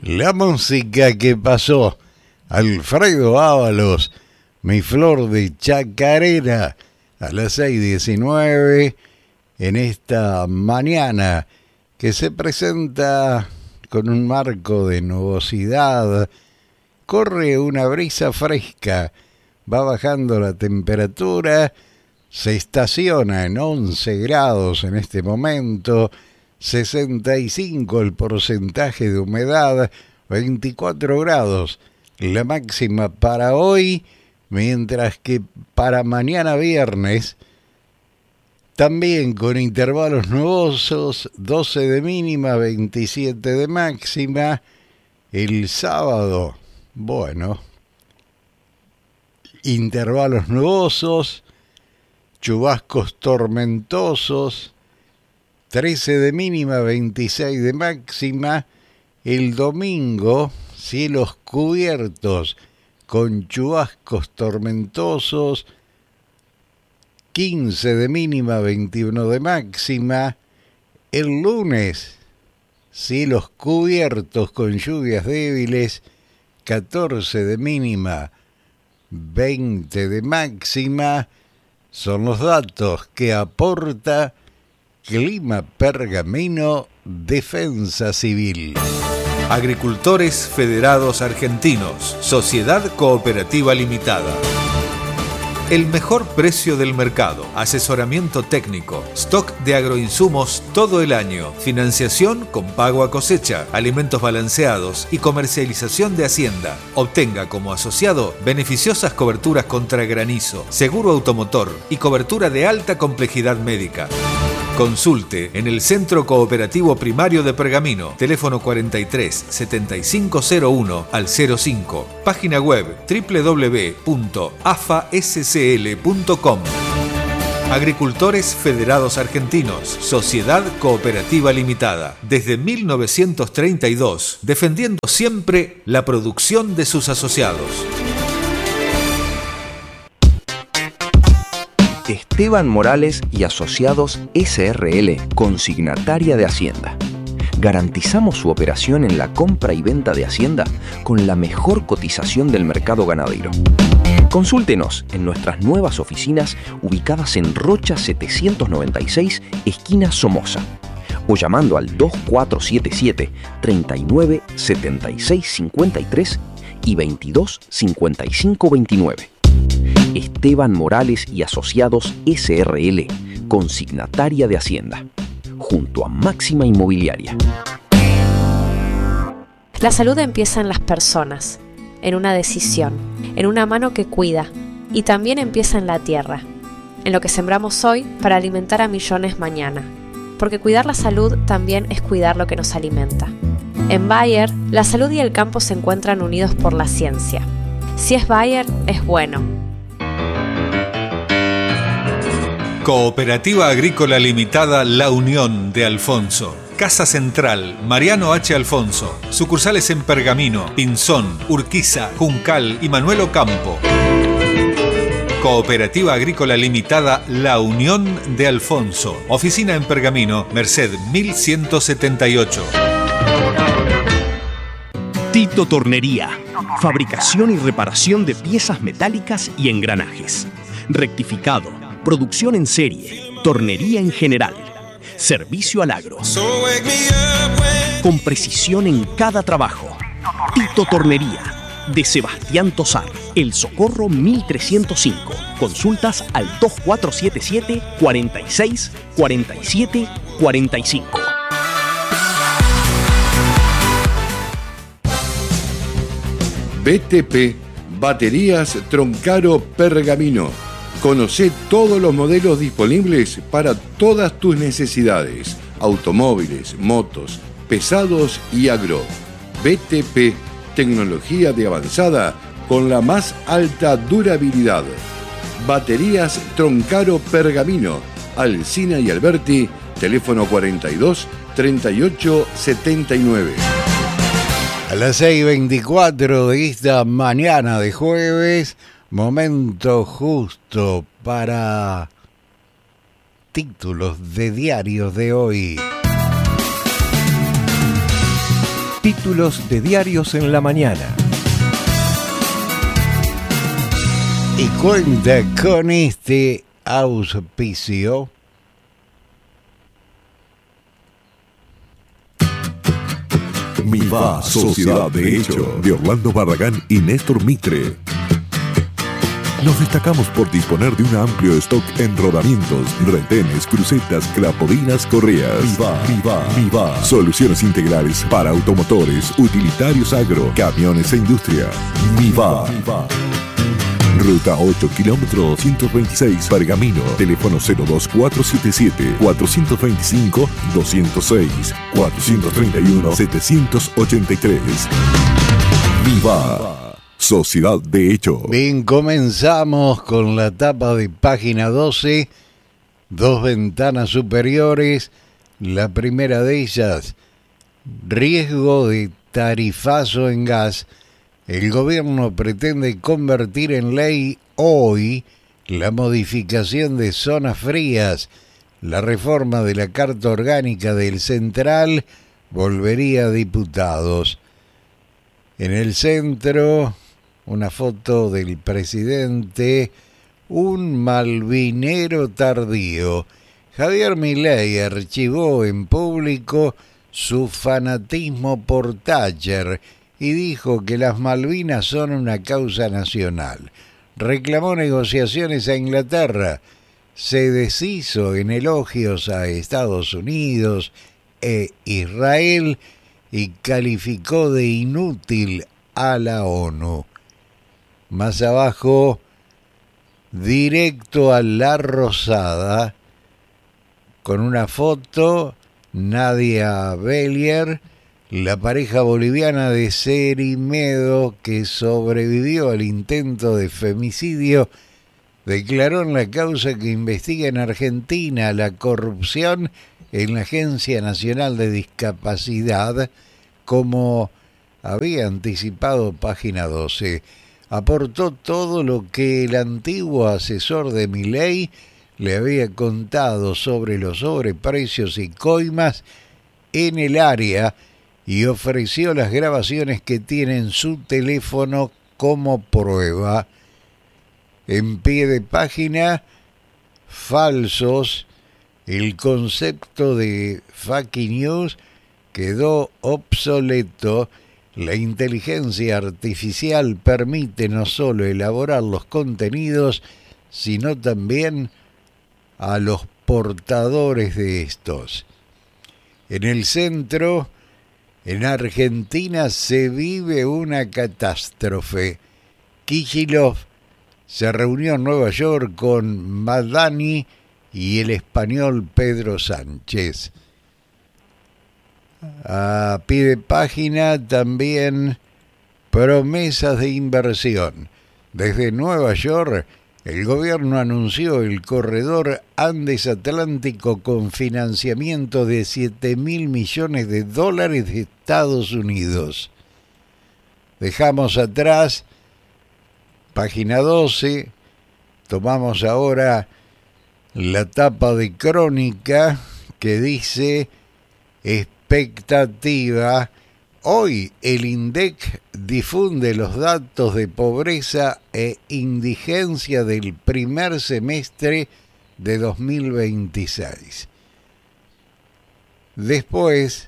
La música que pasó, Alfredo Ábalos, Mi Flor de Chacarera, a las 6:19, en esta mañana que se presenta con un marco de nubosidad. Corre una brisa fresca, va bajando la temperatura, se estaciona en 11 grados en este momento, 65 el porcentaje de humedad, 24 grados la máxima para hoy, mientras que para mañana viernes, también con intervalos nubosos, 12 de mínima, 27 de máxima. El sábado, bueno, intervalos nubosos, chubascos tormentosos, 13 de mínima, 26 de máxima. El domingo, cielos cubiertos con chubascos tormentosos, 15 de mínima, 21 de máxima. El lunes, cielos cubiertos con lluvias débiles, 14 de mínima, 20 de máxima. Son los datos que aporta Clima Pergamino Defensa Civil. Agricultores Federados Argentinos, Sociedad Cooperativa Limitada. El mejor precio del mercado, asesoramiento técnico, stock de agroinsumos todo el año, financiación con pago a cosecha, alimentos balanceados y comercialización de hacienda. Obtenga como asociado beneficiosas coberturas contra granizo, seguro automotor y cobertura de alta complejidad médica. Consulte en el Centro Cooperativo Primario de Pergamino, teléfono 43 7501 al 05, página web www.afascl.com. Agricultores Federados Argentinos, Sociedad Cooperativa Limitada, desde 1932, defendiendo siempre la producción de sus asociados. Esteban Morales y Asociados S.R.L., consignataria de Hacienda. Garantizamos su operación en la compra y venta de Hacienda con la mejor cotización del mercado ganadero. Consúltenos en nuestras nuevas oficinas ubicadas en Rocha 796, esquina Somoza, o llamando al 2477 39 76 53 y 22 55 29. Esteban Morales y Asociados S.R.L., consignataria de Hacienda, junto a Máxima Inmobiliaria. La salud empieza en las personas, en una decisión, en una mano que cuida, y también empieza en la tierra, en lo que sembramos hoy para alimentar a millones mañana, porque cuidar la salud también es cuidar lo que nos alimenta. En Bayer, la salud y el campo se encuentran unidos por la ciencia. Si es Bayer, es bueno. Cooperativa Agrícola Limitada La Unión de Alfonso. Casa Central, Mariano H. Alfonso. Sucursales en Pergamino, Pinzón, Urquiza, Juncal y Manuel Ocampo. Cooperativa Agrícola Limitada La Unión de Alfonso. Oficina en Pergamino, Merced 1178. Tito Tornería. Fabricación y reparación de piezas metálicas y engranajes. Rectificado. Producción en serie, tornería en general, servicio al agro, con precisión en cada trabajo. Tito Tornería, de Sebastián Tosar, El Socorro 1305. Consultas al 2477 46 47 45. BTP, Baterías Troncaro Pergamino. Conocé todos los modelos disponibles para todas tus necesidades: automóviles, motos, pesados y agro. BTP, tecnología de avanzada con la más alta durabilidad. Baterías Troncaro Pergamino, Alsina y Alberti, teléfono 42 38 79. A las 6:24 de esta mañana de jueves, momento justo para títulos de diarios de hoy. Títulos de diarios en la mañana. Y cuenta con este auspicio. Miva, Sociedad de Hecho, de Orlando Barragán y Néstor Mitre. Nos destacamos por disponer de un amplio stock en rodamientos, retenes, crucetas, clapodinas, correas. Miva. Soluciones integrales para automotores, utilitarios agro, camiones e industria. Miva. Ruta 8, kilómetro 226, Pergamino. Teléfono 02477-425-206, 431-783. Viva. Sociedad de Hecho. Bien, comenzamos con la tapa de página 12. Dos ventanas superiores. La primera de ellas, riesgo de tarifazo en gas. El gobierno pretende convertir en ley hoy la modificación de zonas frías. La reforma de la Carta Orgánica del Central volvería a diputados. En el centro, una foto del presidente, un malvinero tardío. Javier Milei archivó en público su fanatismo por Thatcher y dijo que las Malvinas son una causa nacional. Reclamó negociaciones a Inglaterra, se deshizo en elogios a Estados Unidos e Israel y calificó de inútil a la ONU. Más abajo, directo a La Rosada, con una foto, Nadia Bellier, la pareja boliviana de Cerimedo, que sobrevivió al intento de femicidio, declaró en la causa que investiga en Argentina la corrupción en la Agencia Nacional de Discapacidad, como había anticipado Página 12. Aportó todo lo que el antiguo asesor de Milei le había contado sobre los sobreprecios y coimas en el área y ofreció las grabaciones que tiene en su teléfono como prueba. En pie de página, falsos, el concepto de fake news quedó obsoleto. La inteligencia artificial permite no solo elaborar los contenidos, sino también a los portadores de estos. En el centro, en Argentina se vive una catástrofe. Kicillof se reunió en Nueva York con Madani y el español Pedro Sánchez. A pie de página también promesas de inversión. Desde Nueva York, el gobierno anunció el corredor Andes Atlántico con financiamiento de $7.000 millones de Estados Unidos. Dejamos atrás página 12, tomamos ahora la tapa de Crónica que dice expectativa. Hoy el INDEC difunde los datos de pobreza e indigencia del primer semestre de 2026. Después,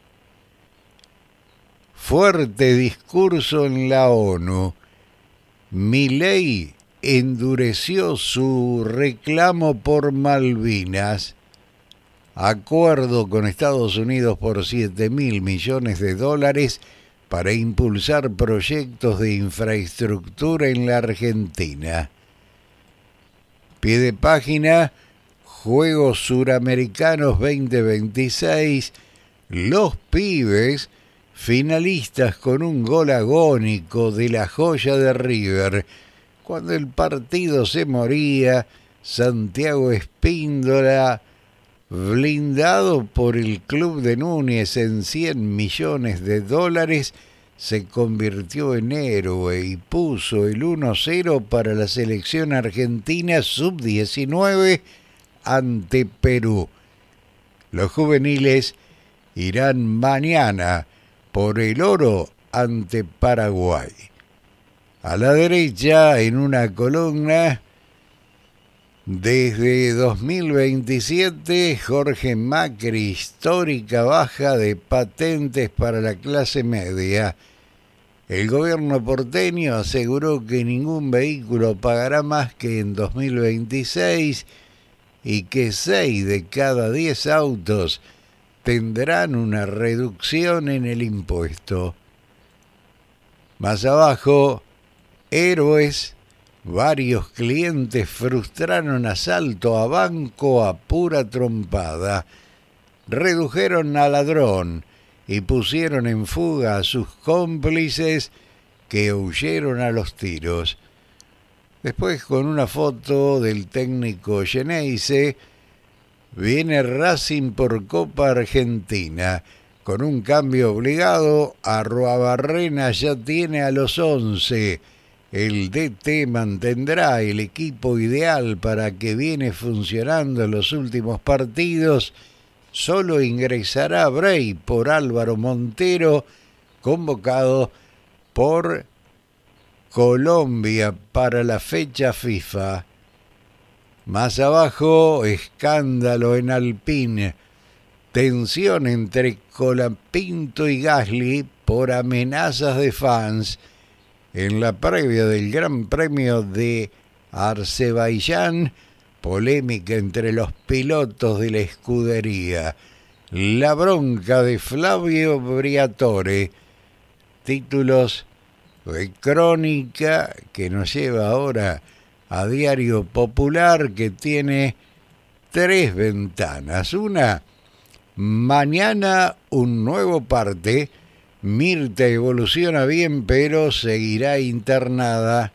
fuerte discurso en la ONU. Milei endureció su reclamo por Malvinas. Acuerdo con Estados Unidos por $7.000 millones para impulsar proyectos de infraestructura en la Argentina. Pie de página, Juegos Suramericanos 2026, los pibes finalistas con un gol agónico de la joya de River. Cuando el partido se moría, Santiago Espíndola, blindado por el club de Núñez en $100 millones, se convirtió en héroe y puso el 1-0 para la selección argentina sub-19 ante Perú. Los juveniles irán mañana por el oro ante Paraguay. A la derecha, en una columna, desde 2027, Jorge Macri, histórica baja de patentes para la clase media. El gobierno porteño aseguró que ningún vehículo pagará más que en 2026 y que 6 de cada 10 autos tendrán una reducción en el impuesto. Más abajo, héroes, varios clientes frustraron asalto a banco a pura trompada, redujeron al ladrón y pusieron en fuga a sus cómplices que huyeron a los tiros. Después, con una foto del técnico Geneise, viene Racing por Copa Argentina. Con un cambio obligado, Arruabarrena ya tiene a los 11. El DT mantendrá el equipo ideal para que viene funcionando en los últimos partidos. Solo ingresará Bray por Álvaro Montero, convocado por Colombia para la fecha FIFA. Más abajo, escándalo en Alpine. Tensión entre Colapinto y Gasly por amenazas de fans en la previa del Gran Premio de Azerbaiyán. Polémica entre los pilotos de la escudería. La bronca de Flavio Briatore. Títulos de crónica que nos lleva ahora a Diario Popular, que tiene 3 ventanas. Una, mañana un nuevo parte. Mirta evoluciona bien, pero seguirá internada.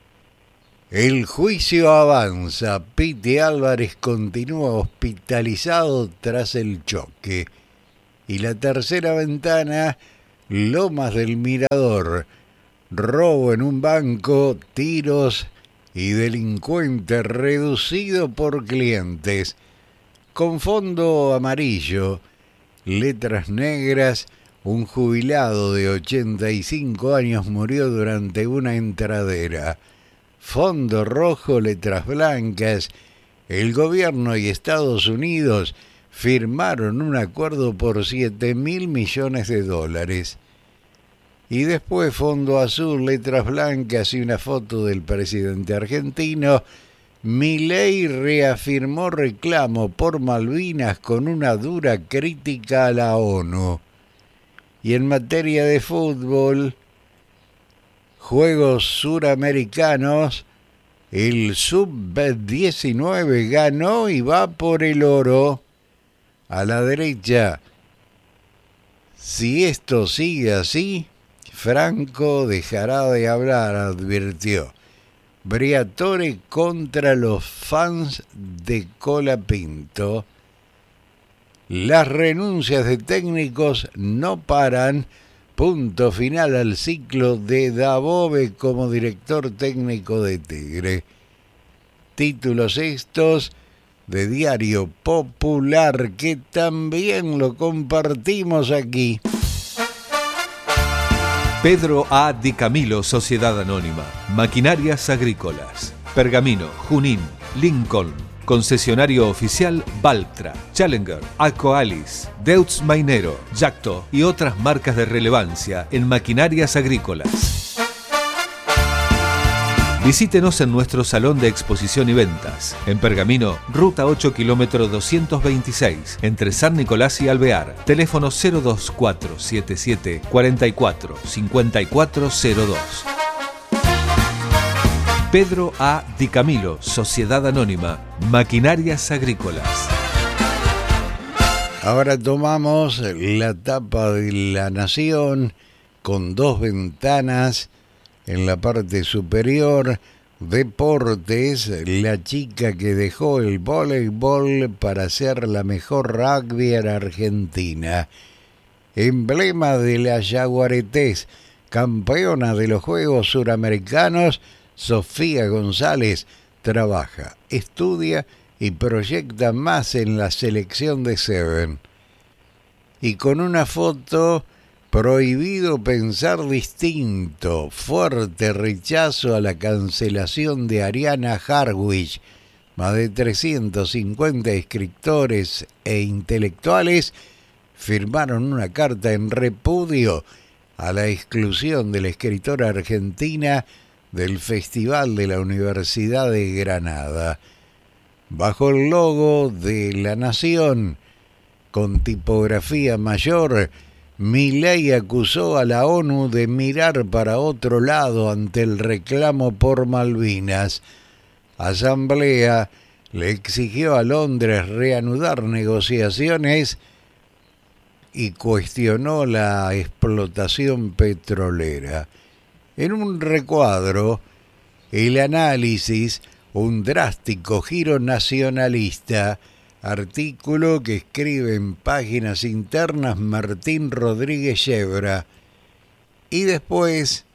El juicio avanza. Piti Álvarez continúa hospitalizado tras el choque. Y la tercera ventana, Lomas del Mirador. Robo en un banco, tiros y delincuente reducido por clientes. Con fondo amarillo, letras negras, un jubilado de 85 años murió durante una entradera. Fondo rojo, letras blancas. El gobierno y Estados Unidos firmaron un acuerdo por $7.000 millones. Y después fondo azul, letras blancas y una foto del presidente argentino. Milei reafirmó reclamo por Malvinas con una dura crítica a la ONU. Y en materia de fútbol, Juegos Suramericanos, el Sub-19 ganó y va por el oro. A la derecha, si esto sigue así, Franco dejará de hablar, advirtió. Briatore contra los fans de Colapinto. Las renuncias de técnicos no paran. Punto final al ciclo de Dabove como director técnico de Tigre. Títulos estos de Diario Popular, que también lo compartimos aquí. Pedro A. Di Camilo, Sociedad Anónima. Maquinarias Agrícolas. Pergamino, Junín, Lincoln. Concesionario oficial Valtra, Challenger, Akoalis, Deutz Mainero, Yacto y otras marcas de relevancia en maquinarias agrícolas. Visítenos en nuestro salón de exposición y ventas. En Pergamino, Ruta 8, kilómetro 226, entre San Nicolás y Alvear. Teléfono 02477 44 5402. Pedro A. Di Camilo, Sociedad Anónima, Maquinarias Agrícolas. Ahora tomamos la tapa de La Nación con 2 ventanas. En la parte superior, deportes, la chica que dejó el voleibol para ser la mejor rugby argentina. Emblema de la Yaguaretés, campeona de los Juegos Suramericanos, Sofía González trabaja, estudia y proyecta más en la selección de Seven. Y con una foto Prohibido pensar distinto. Fuerte rechazo a la cancelación de Ariana Harwich. Más de 350 escritores e intelectuales firmaron una carta en repudio a la exclusión de la escritora argentina del Festival de la Universidad de Granada. Bajo el logo de La Nación, con tipografía mayor, Milei acusó a la ONU de mirar para otro lado ante el reclamo por Malvinas. Asamblea le exigió a Londres reanudar negociaciones y cuestionó la explotación petrolera. En un recuadro, el análisis, un drástico giro nacionalista, artículo que escribe en páginas internas Martín Rodríguez Yebra, y después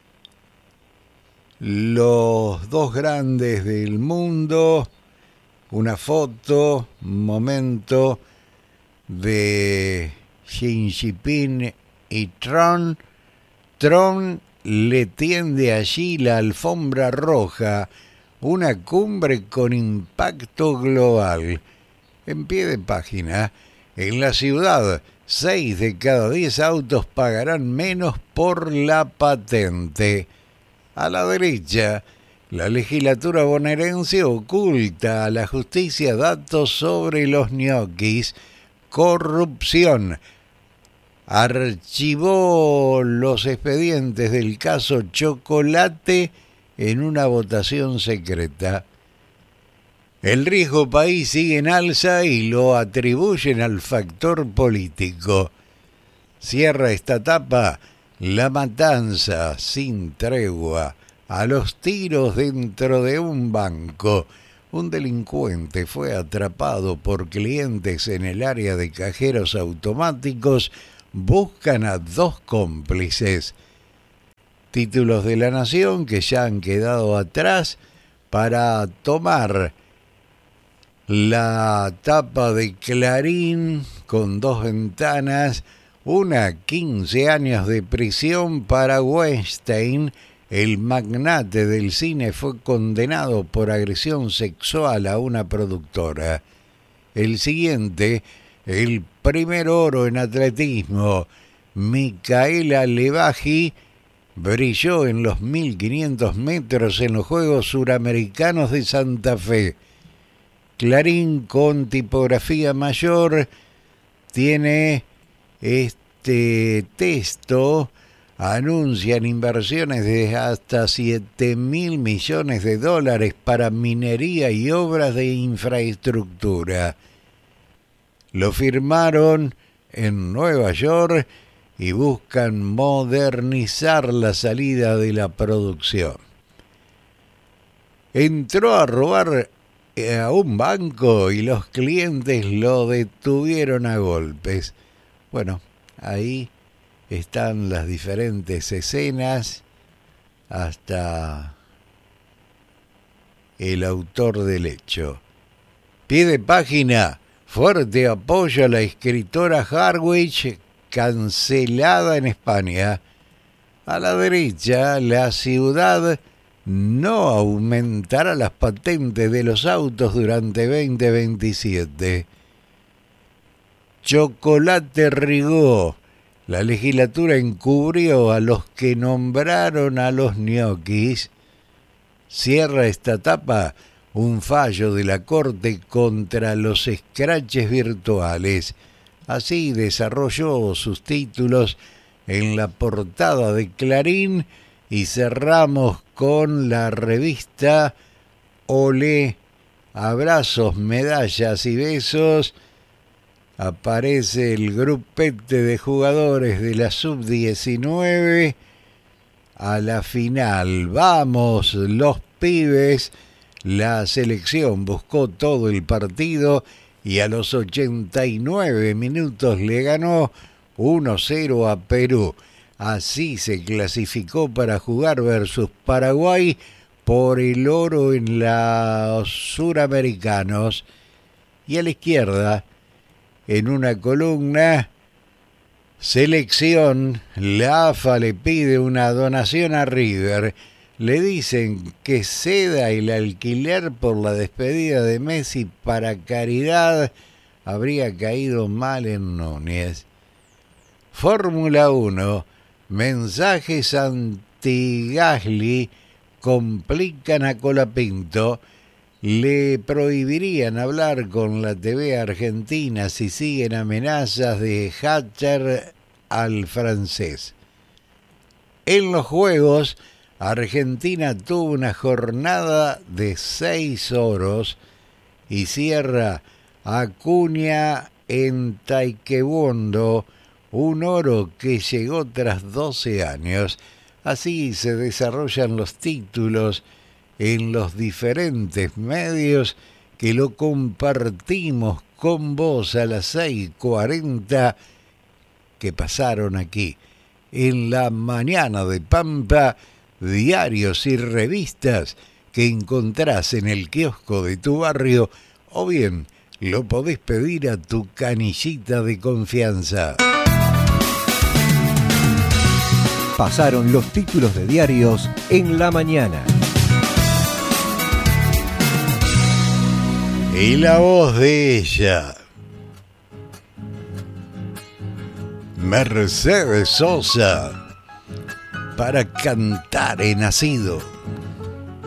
los dos grandes del mundo, una foto, un momento de Xi Jinping y Trump. Trump le tiende allí la alfombra roja, una cumbre con impacto global. En pie de página, en la ciudad, 6 de cada 10 autos pagarán menos por la patente. A la derecha, la legislatura bonaerense oculta a la justicia datos sobre los ñoquis. Corrupción. Archivó los expedientes del caso Chocolate en una votación secreta. El riesgo país sigue en alza y lo atribuyen al factor político. Cierra esta etapa la matanza sin tregua a los tiros dentro de un banco. Un delincuente fue atrapado por clientes en el área de cajeros automáticos. Buscan a 2 cómplices. Títulos de La Nación que ya han quedado atrás para tomar la tapa de Clarín con 2 ventanas. Una, 15 años de prisión para Weinstein. El magnate del cine fue condenado por agresión sexual a una productora. El siguiente, el primer oro en atletismo. Micaela Levaji brilló en los 1500 metros en los Juegos Suramericanos de Santa Fe. Clarín, con tipografía mayor, tiene este texto. Anuncian inversiones de hasta $7.000 millones para minería y obras de infraestructura. Lo firmaron en Nueva York y buscan modernizar la salida de la producción. Entró a robar a un banco y los clientes lo detuvieron a golpes. Bueno, ahí están las diferentes escenas hasta el autor del hecho. Pie de página, fuerte apoyo a la escritora Harwich, cancelada en España. A la derecha, la ciudad no aumentará las patentes de los autos durante 2027. Chocolate Rigó. La legislatura encubrió a los que nombraron a los ñoquis. Cierra esta etapa un fallo de la Corte contra los escraches virtuales. Así desarrolló sus títulos en la portada de Clarín y cerramos con la revista Olé. Abrazos, medallas y besos. Aparece el grupete de jugadores de la sub-19 a la final. Vamos, los pibes. La selección buscó todo el partido y a los 89 minutos le ganó 1-0 a Perú. Así se clasificó para jugar versus Paraguay por el oro en los suramericanos. Y a la izquierda, en una columna, Selección, la AFA le pide una donación a River. Le dicen que ceda el alquiler por la despedida de Messi para caridad. Habría caído mal en Núñez. Fórmula 1. Mensajes anti-Gasly complican a Colapinto. Le prohibirían hablar con la TV argentina si siguen amenazas de Hatcher al francés. En los Juegos, Argentina tuvo una jornada de 6 oros y cierra Acuña en Taekwondo, un oro que llegó tras 12 años. Así se desarrollan los títulos en los diferentes medios que lo compartimos con vos a las 6:40 que pasaron aquí en la mañana de Pampa, diarios y revistas que encontrás en el kiosco de tu barrio o bien lo podés pedir a tu canillita de confianza. Pasaron los títulos de diarios en la mañana. Y la voz de ella, Mercedes Sosa, para cantar he nacido.